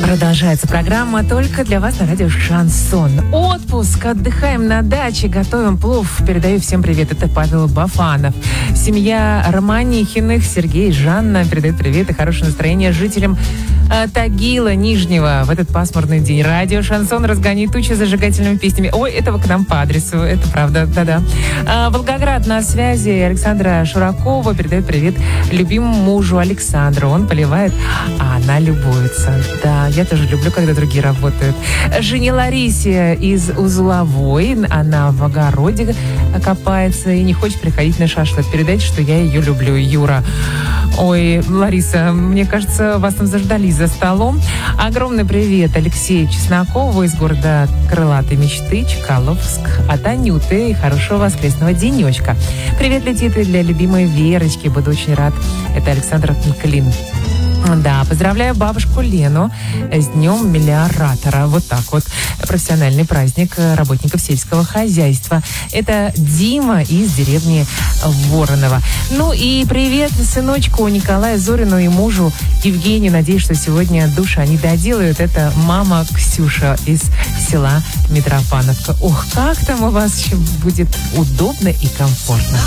Продолжается программа только для вас на радио «Шансон». Отпуск, отдыхаем на даче, готовим плов. Передаю всем привет. Это Павел Бафанов. Семья Романихиных, Сергей, Жанна передают привет и хорошее настроение жителям Тагила Нижнего в этот пасмурный день. Радио «Шансон» разгонит тучи зажигательными песнями. Ой, этого к нам по адресу. Это правда, да-да. Волгоград на связи. Александра Шуракова передает привет любимому мужу Александру. Он поливает, а она любуется. Да, я тоже люблю, когда другие работают. Жене Ларисе из Узловой. Она в огороде копается и не хочет приходить на шашлык. Передайте, что я ее люблю. Юра. Ой, Лариса, мне кажется, вас там заждались за столом. Огромный привет Алексею Чеснокову из города Крылатой Мечты, Чкаловск. От Анюты и хорошего воскресного денечка. Привет летит и для любимой Верочки. Буду очень рад. Это Александр Клин. Да, поздравляю бабушку Лену с Днем Мелиоратора. Вот так вот. Профессиональный праздник работников сельского хозяйства. Это Дима из деревни Воронова. Ну и привет сыночку Николаю Зорину и мужу Евгению. Надеюсь, что сегодня душ они доделают. Это мама Ксюша из села Митрофановка. Ох, как там у вас еще будет удобно и комфортно.